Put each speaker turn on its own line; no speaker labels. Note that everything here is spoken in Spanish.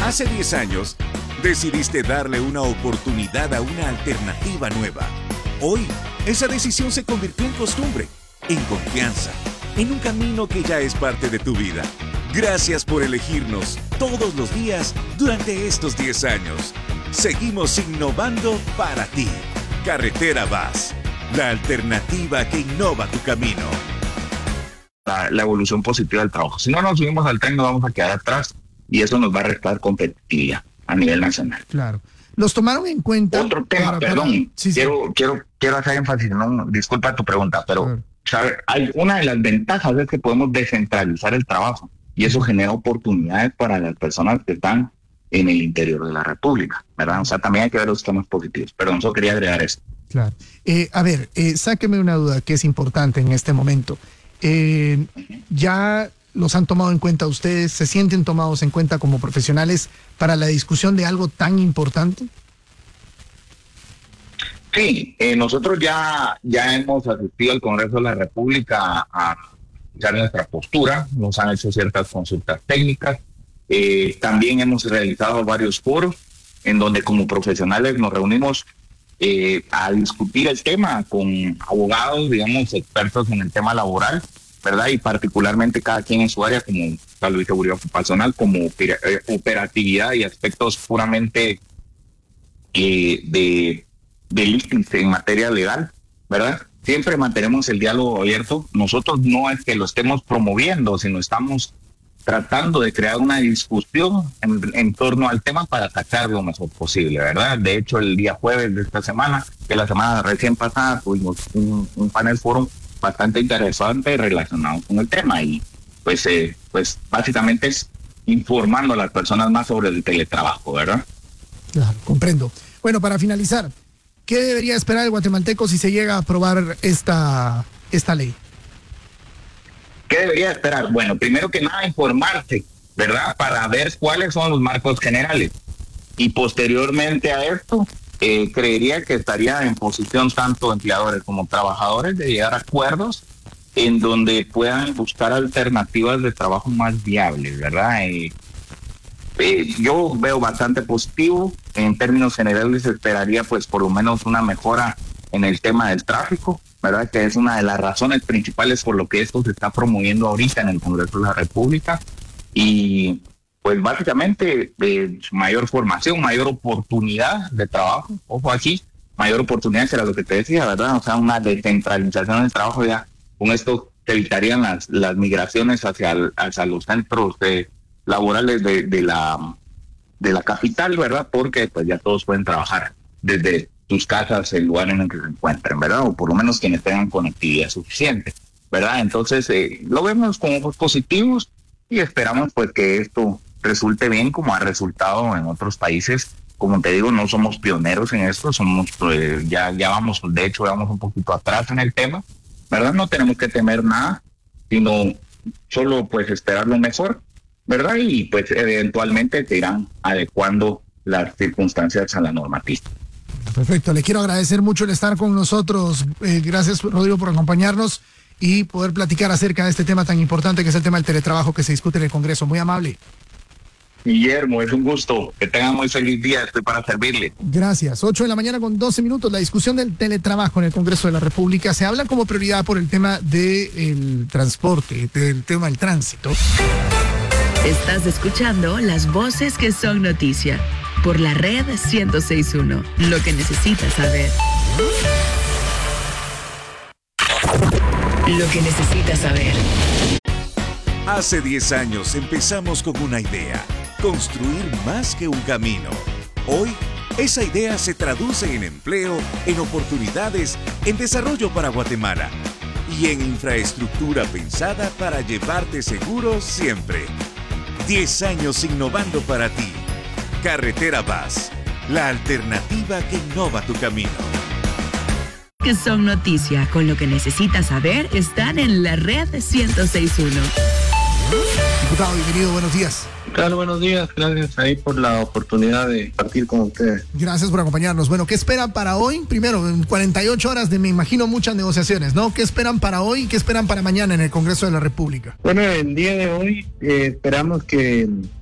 Hace 10 años, decidiste darle una oportunidad a una alternativa nueva. Hoy, esa decisión se convirtió en costumbre, en confianza, en un camino que ya es parte de tu vida. Gracias por elegirnos todos los días durante estos 10 años. Seguimos innovando para ti. Carretera VAS, la alternativa que innova tu camino.
La evolución positiva del trabajo. Si no nos subimos al tren, nos vamos a quedar atrás y eso nos va a restar competitividad a nivel nacional.
Claro. ¿Los tomaron en cuenta?
Otro tema, perdón,
sí.
Quiero hacer énfasis, no, disculpa tu pregunta, pero ¿sabe? Una de las ventajas es que podemos descentralizar el trabajo y eso genera oportunidades para las personas que están en el interior de la República, ¿verdad? O sea, también hay que ver los temas positivos, pero no solo quería agregar esto.
Claro. Sáqueme una duda que es importante en este momento. ¿Ya los han tomado en cuenta ustedes? ¿Se sienten tomados en cuenta como profesionales para la discusión de algo tan importante?
Sí, nosotros ya hemos asistido al Congreso de la República a dar nuestra postura, nos han hecho ciertas consultas técnicas, también hemos realizado varios foros en donde como profesionales nos reunimos a discutir el tema con abogados, digamos, expertos en el tema laboral, ¿verdad? Y particularmente cada quien en su área, como salud y seguridad ocupacional, como operatividad y aspectos puramente de límite en materia legal, ¿verdad? Siempre mantenemos el diálogo abierto. Nosotros no es que lo estemos promoviendo, sino estamos tratando de crear una discusión en torno al tema para atacar lo mejor posible, ¿verdad? De hecho, el día jueves de esta semana, que la semana recién pasada, tuvimos un panel foro bastante interesante relacionado con el tema y pues básicamente es informando a las personas más sobre el teletrabajo, ¿verdad?
Claro, comprendo. Bueno, para finalizar, ¿qué debería esperar el guatemalteco si se llega a aprobar esta ley?
¿Qué debería esperar? Bueno, primero que nada informarse, ¿verdad? Para ver cuáles son los marcos generales. Y posteriormente a esto, creería que estaría en posición tanto empleadores como trabajadores de llegar a acuerdos en donde puedan buscar alternativas de trabajo más viables, ¿verdad? Yo veo bastante positivo. En términos generales esperaría pues por lo menos una mejora en el tema del tráfico, ¿verdad? Que es una de las razones principales por lo que esto se está promoviendo ahorita en el Congreso de la República. Y pues básicamente mayor formación, mayor oportunidad de trabajo, ojo aquí, mayor oportunidad, que era lo que te decía, ¿verdad? O sea, una descentralización del trabajo, ya con esto se evitarían las migraciones hacia los centros laborales de la capital, ¿verdad? Porque pues ya todos pueden trabajar desde sus casas, el lugar en el que se encuentren, ¿verdad? O por lo menos quienes tengan conectividad suficiente, ¿verdad? Entonces, lo vemos con ojos positivos y esperamos pues que esto resulte bien como ha resultado en otros países. Como te digo, no somos pioneros en esto, somos ya vamos, de hecho, vamos un poquito atrás en el tema, ¿verdad? No tenemos que temer nada, sino solo pues esperar lo mejor, ¿verdad? Y pues eventualmente se irán adecuando las circunstancias a la normativa.
Perfecto, le quiero agradecer mucho el estar con nosotros. Gracias, Rodrigo, por acompañarnos y poder platicar acerca de este tema tan importante que es el tema del teletrabajo que se discute en el Congreso. Muy amable.
Guillermo, es un gusto. Que tengan muy feliz día. Estoy para servirle.
Gracias. 8:12 a.m. La discusión del teletrabajo en el Congreso de la República se habla como prioridad por el tema del transporte, del tema del tránsito.
Estás escuchando las voces que son noticia por la red 106.1. Lo que necesitas saber. Lo que necesitas saber.
Hace 10 años empezamos con una idea: construir más que un camino. Hoy, esa idea se traduce en empleo, en oportunidades, en desarrollo para Guatemala y en infraestructura pensada para llevarte seguro siempre. 10 años innovando para ti. Carretera VAS, la alternativa que innova tu camino.
Que son noticia, con lo que necesitas saber, están en la red 106.1.
Diputado, bienvenido, buenos días.
Claro, buenos días, gracias ahí por la oportunidad de partir con ustedes.
Gracias por acompañarnos. Bueno, ¿qué esperan para hoy? Primero, en 48 horas me imagino muchas negociaciones, ¿no? ¿Qué esperan para hoy y qué esperan para mañana en el Congreso de la República?
Bueno, el día de hoy esperamos que